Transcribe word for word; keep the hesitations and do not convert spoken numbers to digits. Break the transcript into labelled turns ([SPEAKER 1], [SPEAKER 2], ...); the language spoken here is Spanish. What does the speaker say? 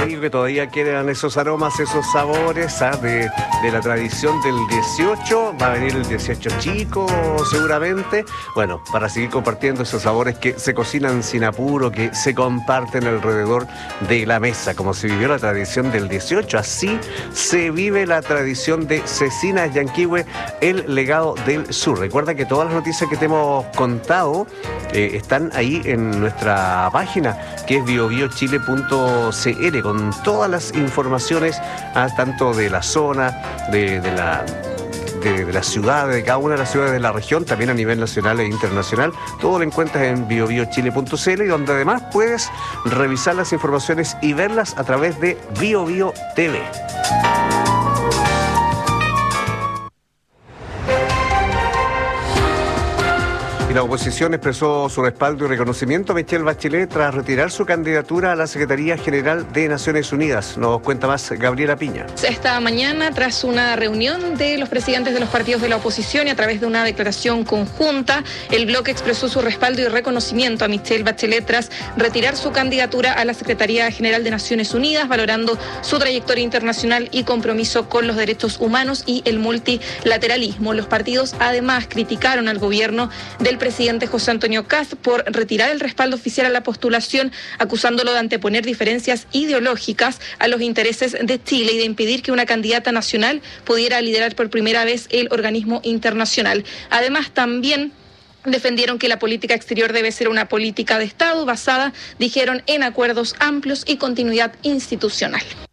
[SPEAKER 1] digo que todavía quedan esos aromas, esos sabores, ¿ah? de, de la tradición del dieciocho. Va a venir el dieciocho chico, seguramente. Bueno, para seguir compartiendo esos sabores que se cocinan sin apuro, que se comparten alrededor de la mesa. Como se vivió la tradición del dieciocho, así se vive la tradición de Cecinas Llanquihue, el legado del sur. Recuerda que todas las noticias que te hemos contado eh, están ahí en nuestra página, que es bio bio chile punto c l, con todas las informaciones, ah, tanto de la zona, de, de la... De, de la ciudad, de cada una de las ciudades de la región, también a nivel nacional e internacional. Todo lo encuentras en bio bio chile punto c l, y donde además puedes revisar las informaciones y verlas a través de BioBio T V. La oposición expresó su respaldo y reconocimiento a Michelle Bachelet tras retirar su candidatura a la Secretaría General de Naciones Unidas. Nos cuenta más Gabriela Piña.
[SPEAKER 2] Esta mañana, tras una reunión de los presidentes de los partidos de la oposición y a través de una declaración conjunta, el bloque expresó su respaldo y reconocimiento a Michelle Bachelet tras retirar su candidatura a la Secretaría General de Naciones Unidas, valorando su trayectoria internacional y compromiso con los derechos humanos y el multilateralismo. Los partidos además criticaron al gobierno del presidente José Antonio Kast por retirar el respaldo oficial a la postulación, acusándolo de anteponer diferencias ideológicas a los intereses de Chile y de impedir que una candidata nacional pudiera liderar por primera vez el organismo internacional. Además, también defendieron que la política exterior debe ser una política de Estado basada, dijeron, en acuerdos amplios y continuidad institucional.